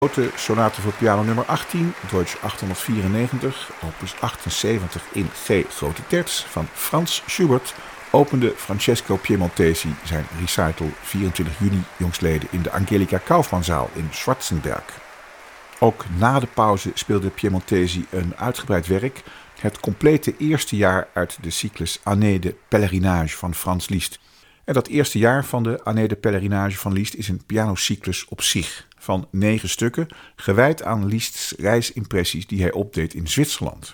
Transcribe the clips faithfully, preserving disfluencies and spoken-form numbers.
Grote sonate voor piano nummer achttien, Deutsch achthonderdvierennegentig, opus achtenzeventig in G grote terts van Frans Schubert, opende Francesco Piemontesi zijn recital vierentwintig juni jongstleden in de Angelika Kaufmannzaal in Schwarzenberg. Ook na de pauze speelde Piemontesi een uitgebreid werk, het complete eerste jaar uit de cyclus Année de Pèlerinage van Franz Liszt. En dat eerste jaar van de Année de Pèlerinage van Liszt is een pianocyclus op zich, van negen stukken, gewijd aan Liszt's reisimpressies die hij opdeed in Zwitserland.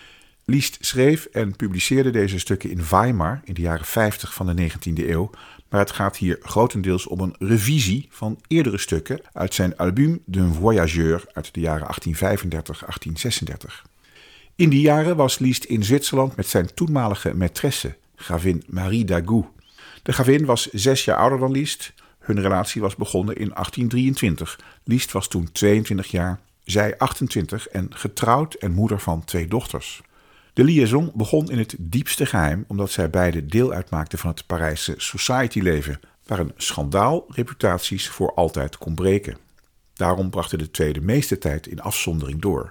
Liszt schreef en publiceerde deze stukken in Weimar in de jaren vijftig van de negentiende eeuw, maar het gaat hier grotendeels om een revisie van eerdere stukken uit zijn album D'un Voyageur uit de jaren achttien vijfendertig tot achttien zesendertig. In die jaren was Liszt in Zwitserland met zijn toenmalige maîtresse, gravin Marie Dagout. De gravin was zes jaar ouder dan Liszt. Hun relatie was begonnen in achttien drieëntwintig. Liszt was toen tweeëntwintig jaar, zij achtentwintig en getrouwd en moeder van twee dochters. De liaison begon in het diepste geheim omdat zij beide deel uitmaakten van het Parijse society-leven, waar een schandaal reputaties voor altijd kon breken. Daarom brachten de twee de meeste tijd in afzondering door.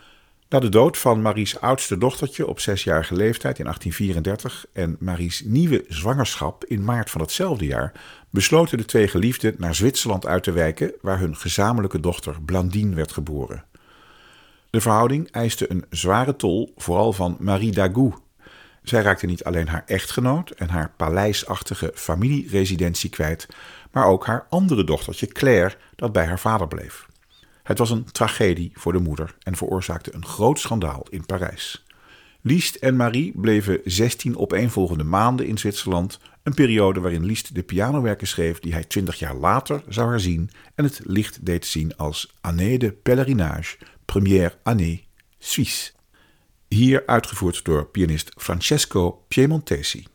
Na de dood van Marie's oudste dochtertje op zesjarige leeftijd in achttien vierendertig en Marie's nieuwe zwangerschap in maart van hetzelfde jaar besloten de twee geliefden naar Zwitserland uit te wijken, waar hun gezamenlijke dochter Blandine werd geboren. De verhouding eiste een zware tol, vooral van Marie Dagout. Zij raakte niet alleen haar echtgenoot en haar paleisachtige familieresidentie kwijt, maar ook haar andere dochtertje Claire, dat bij haar vader bleef. Het was een tragedie voor de moeder en veroorzaakte een groot schandaal in Parijs. Liszt en Marie bleven zestien opeenvolgende maanden in Zwitserland, een periode waarin Liszt de pianowerken schreef die hij twintig jaar later zou herzien en het licht deed zien als Année de Pèlerinage, première année Suisse. Hier uitgevoerd door pianist Francesco Piemontesi.